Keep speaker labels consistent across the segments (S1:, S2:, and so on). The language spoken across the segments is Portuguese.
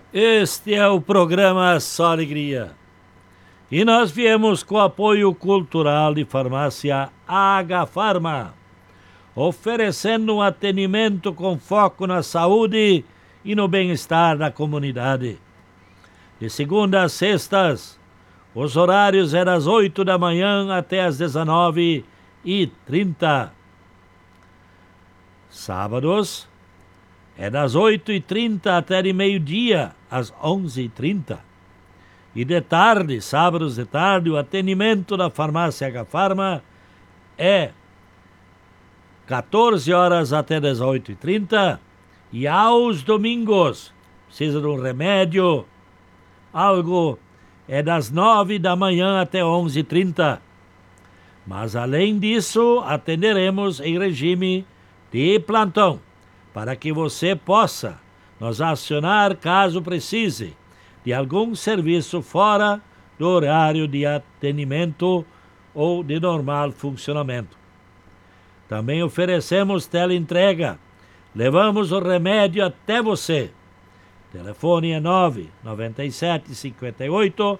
S1: Este é o programa Só Alegria. E nós viemos com o apoio cultural de farmácia H-Farma, oferecendo um atendimento com foco na saúde e no bem-estar da comunidade. De segunda a sextas, os horários é das 8 da manhã até as 19h30. Sábados é das 8h30 até de meio-dia, às 11h30. E de tarde, sábados de tarde, o atendimento da farmácia H-Farma é 14 horas até 18h30. E aos domingos, precisa de um remédio, algo, é das 9 da manhã até 11h30. Mas além disso, atenderemos em regime de plantão, para que você possa nos acionar caso precise de algum serviço fora do horário de atendimento ou de normal funcionamento. Também oferecemos teleentrega. Levamos o remédio até você. Telefone é 997 58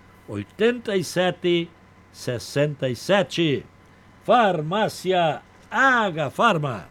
S1: 87 67. Farmácia H-Farma.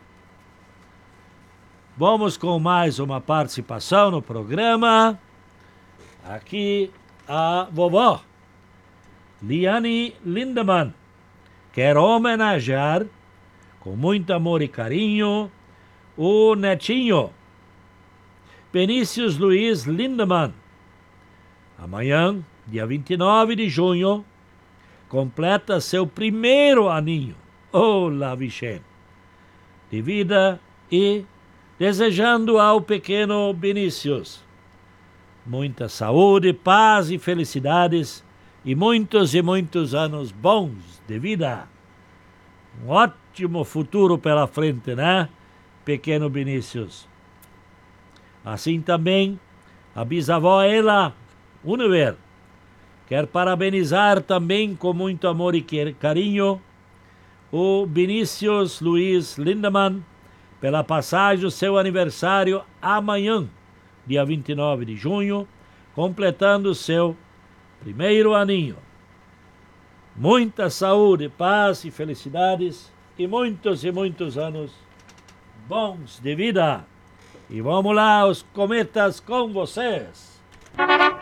S1: Vamos com mais uma participação no programa. Aqui a vovó Liane Lindemann quer homenagear com muito amor e carinho o netinho Vinícius Luiz Lindemann. Amanhã, dia 29 de junho, completa seu primeiro aninho. Olá, Vicente! De vida e desejando ao pequeno Vinícius muita saúde, paz e felicidades e muitos anos bons de vida. Um ótimo futuro pela frente, né, pequeno Vinícius? Assim também, a bisavó Ela Univer quer parabenizar também com muito amor e carinho o Vinícius Luiz Lindemann pela passagem do seu aniversário amanhã, dia 29 de junho, completando seu primeiro aninho. Muita saúde, paz e felicidades e muitos anos bons de vida. E vamos lá, os cometas com vocês.